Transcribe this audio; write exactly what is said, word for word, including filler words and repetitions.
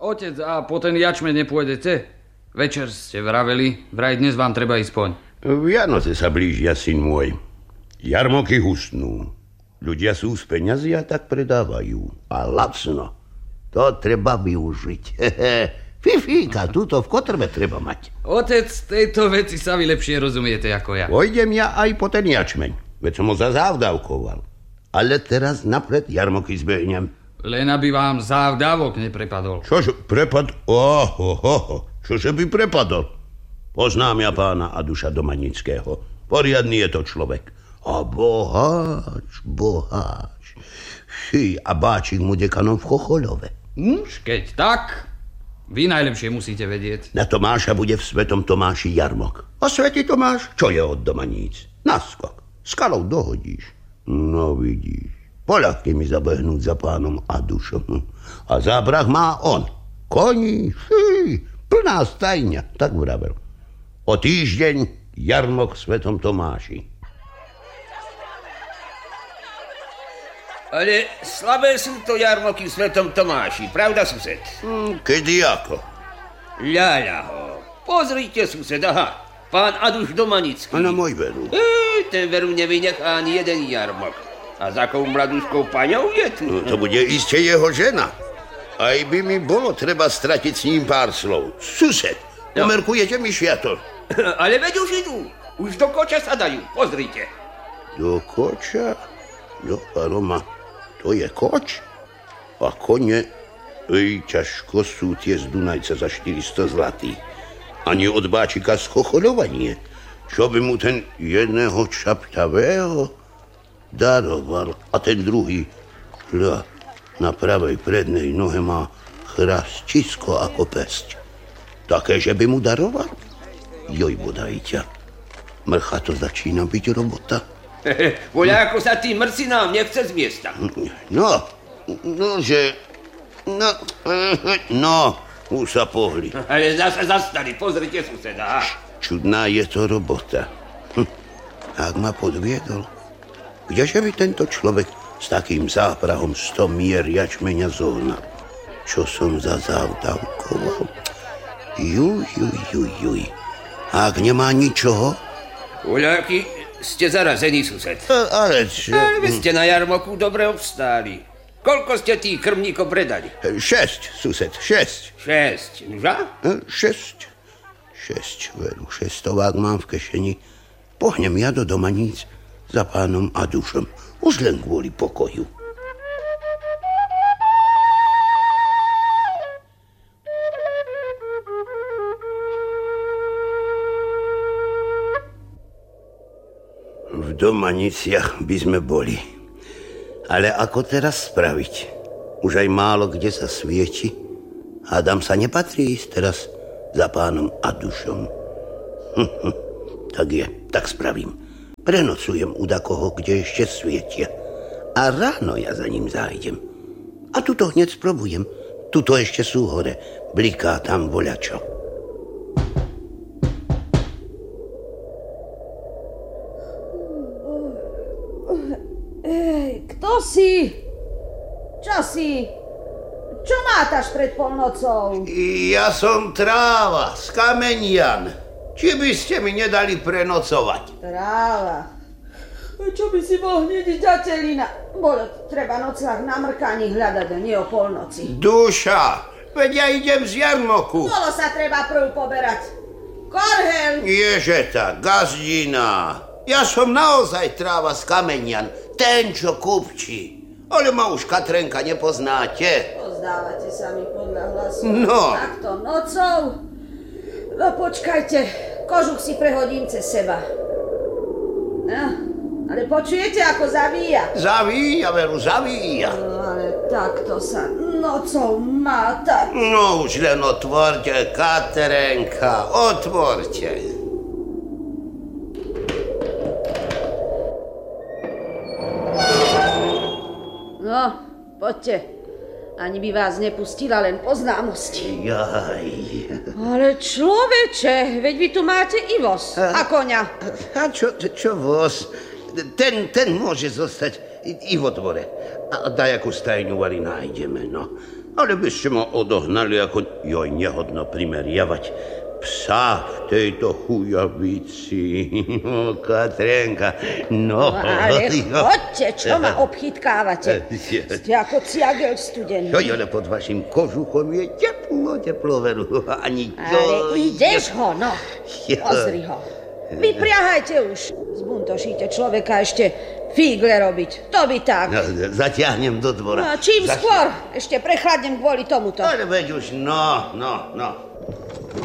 Otec, a po ten jačme nepôjdete? Večer ste vraveli, vraj dnes vám treba ísť poň. Vianoce sa blížia, syn môj. Jarmoky husnú. Ľudia sú z peňazí a tak predávajú. A lacno. To treba využiť. Fifíka, túto v kotrbe treba mať. Otec, tejto veci sa vy lepšie rozumiete ako ja. Vojdem ja aj po ten jačmeň. Veď som ho zazávdavkoval. Ale teraz napred jarmoky zbehnem. Len aby vám závdavok neprepadol. Čože, prepad? Oho, ho, ho. Čože by prepadol? Poznám ja pána Aduša Domanického. Poriadný je to človek. A boháč, boháč. Fí, a báčik mu dekanom v Chochoľove. Už keď tak, vy najlepšie musíte vedieť. Na Tomáša bude v Svetom Tomáši jarmok. A Svätý Tomáš, čo je od Domaníc? Naskok. Skalou dohodíš. No vidíš. Poľahky mi zabehnúť za pánom Adušom. A zábrah má on. Koní, fí, plná stajňa, tak vravel. O týždeň jarmok v Svetom Tomáši. Ale slabé sú to jarmoky v Svetom Tomáši, pravda, sused? Hmm, kedy ako? Ľaľaho. Pozrite, sused, aha. Pán Aduš Domanický. A na môj veru. Ej, ten veru nevynechá ani jeden jarmok. A za akou mladúškou paňou je tu? No, to bude iste jeho žena. Aj by mi bolo treba stratiť s ním pár slov. Sused, no. Pomerkujete mi šiator? Ale veď už idú. Už do koča sa dajú, pozrite. Do koča? Do Roma. To je koč? A kone? Ej, ťažko sú tie z Dunajca za štyristo zlatých. Ani od báčika z Chochoľova nie. Čo by mu ten jedného čaptavého daroval. A ten druhý, hľa, na pravej prednej nohe má chrastisko ako pesť. Také, že by mu daroval? Joj, bodaj ťa. Mrcha, to začína byť robota. Voľa, ako sa tí mrci nám nechce z miesta. No, no, že... No, no, už sa pohli. Ale zase zastali, pozrite, suseda. Čudná je to robota. Hm. Ak ma podviedol, kdeže by tento človek s takým záprahom sto mier jačmeňa zohnal? Čo som za závdavkoval? Juj, juj, juj, juj. A ak nemá ničoho? Voľaký, ste zarazení, sused. A, ale čo? Ale vy ste na jarmoku dobre obstáli. Koľko ste tých krmníkov predali? Šesť, sused, šesť. Šesť, nuža? Šesť. Šesť, veru, šestovák mám v kešeni. Pohnem ja do Domaníc za pánom Adušom. Už len kvôli pokoju. V Domaniciach by sme boli. Ale ako teraz spraviť? Už aj málo kde sa svieti. Hádam sa nepatrí ísť teraz za pánom Adušom. Hm, hm, tak je, tak spravím. Prenocujem u dakoho, kde ešte svietia. A ráno ja za ním zájdem. A tuto hneď sprobujem. Tuto ešte sú hore. Bliká tam voľačo. Ej, kto si? Čo si? Čo mátaš pred polnocou? Ja som Tráva z Kamenian. Či by ste mi nedali prenocovať? Tráva. Čo by si bol hneď ďatelina? Bolo treba nocách na mrkaní hľadať a nie o polnoci. Duša, veď ja idem z jarmoku. Bolo sa treba prv poberať. Korhel! Ježe tá, gazdina. Ja som naozaj Tráva z Kamenian. Ten, čo kupčí. Ale ma už Katrenka nepoznáte. Pozdávate sa mi podľa hlasu. No. Takto nocou. No počkajte, kožuch si prehodím cez seba. No, ale počujete, ako zavíja? Zavíja, veru, zavíja. No, ale takto sa nocou máta. No už len otvorte, Katrenka, otvorte. No, poďte. Ani by vás nepustila len po známosti. Jaj. Ale človeče, veď vy tu máte i voz a, a koňa. A čo, čo voz? Ten, ten môže zostať i, i vo dvore. A dajakú stajňu vari nájdeme, no. Ale by ste ma odohnali, ako joj nehodno primeriavať psa v tejto chujavici. O, Katrenka, no. No, ale chodte, čo ma obchytkávate? Ste ako ciagel studený. Joj, ale pod vašim kožuchom je teplo, teplo, veru. Ani to... Ale ideš ho, no. Pozri ho. Vypriahajte už. Zbuntošíte človeka ešte fígle robiť. To by tak. No, zatiahnem do dvora. No, čím Zaš... skôr. Ešte prechladnem kvôli tomuto. Ale veď už, no, no, no.